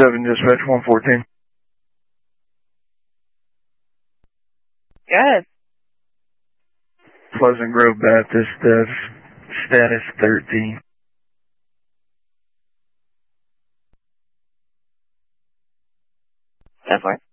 dispatch 114. Good. Pleasant Grove Baptist, status 13. Go for it.